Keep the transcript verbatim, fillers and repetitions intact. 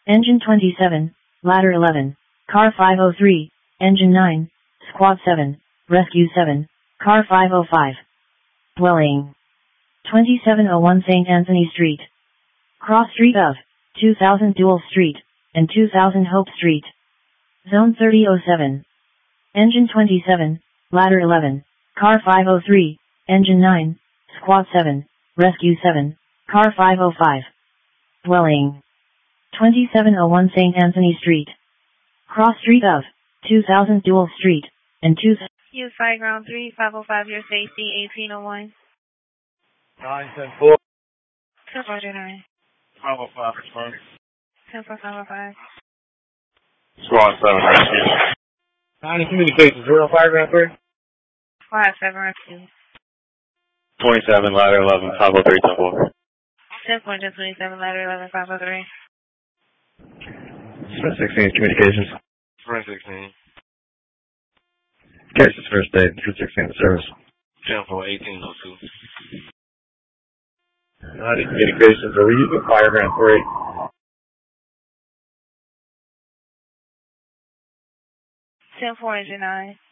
Engine twenty-seven, Ladder eleven, Car five oh three, Engine nine, Squad seven, Rescue seven, Car five oh five. Dwelling twenty-seven oh one Saint Anthony Street. Cross Street of two thousand Dual Street, and two thousand Hope Street. Zone thirty oh seven. Engine twenty-seven, Ladder eleven, Car five oh three, Engine nine, Squad seven, Rescue seven, Car five oh five. Dwelling twenty-seven oh one Saint Anthony Street. Cross Street of two thousand Dual Street, and two thousand... Use fire ground three, five oh five, your safety, eighteen oh one. nine ten four. ten four nine. five oh five, respond. ten four five oh five. Squad seven, rescue. nine communications, zero fire ground three. five seven rescue. twenty-seven, ladder eleven, five oh three, ten four. ten four twenty-seven, ladder eleven, five oh three. Sprint sixteen communications. Sprint sixteen. Texas first aid, Sprint sixteen service. ten four, eighteen oh two. ninety communications, are we using fire ground three? ten four engine nine.